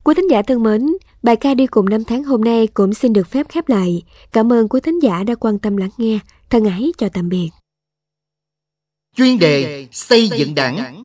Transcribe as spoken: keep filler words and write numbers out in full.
Quý thính giả thân mến, bài ca đi cùng năm tháng hôm nay cũng xin được phép khép lại. Cảm ơn quý thính giả đã quan tâm lắng nghe. Thân ái chào tạm biệt. Chuyên đề xây dựng Đảng.